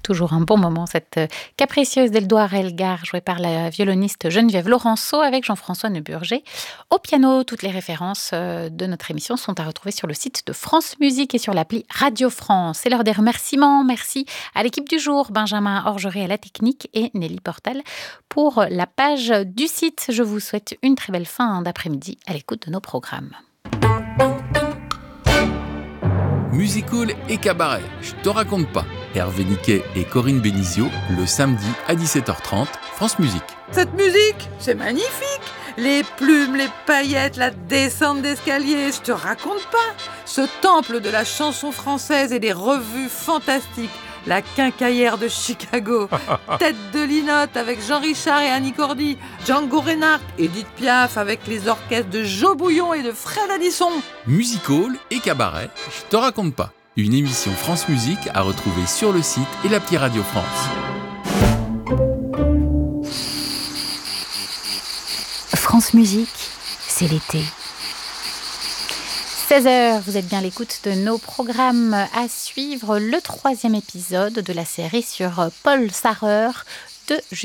Toujours un bon moment, cette capricieuse d'Eldoire Elgar, jouée par la violoniste Geneviève Laurenceau avec Jean-François Neuburger. Au piano, toutes les références de notre émission sont à retrouver sur le site de France Musique et sur l'appli Radio France. C'est l'heure des remerciements. Merci à l'équipe du jour, Benjamin Orgeret à la technique et Nelly Portal pour la page du site. Je vous souhaite une très belle fin d'après-midi à l'écoute de nos programmes. Musical et cabaret, je te raconte pas. Hervé Niquet et Corinne Benizio, le samedi à 17h30, France Musique. Cette musique, c'est magnifique. Les plumes, les paillettes, la descente d'escalier, je te raconte pas. Ce temple de la chanson française et des revues fantastiques. La Quincaillère de Chicago, Tête de Linotte avec Jean Richard et Annie Cordy, Django Reinhardt, Edith Piaf avec les orchestres de Joe Bouillon et de Fred Addison. Musical et cabaret, je te raconte pas. Une émission France Musique à retrouver sur le site et l'appli Radio France. France Musique, c'est l'été. 16h, vous êtes bien à l'écoute de nos programmes à suivre. Le 3e épisode de la série sur Paul Sarrer de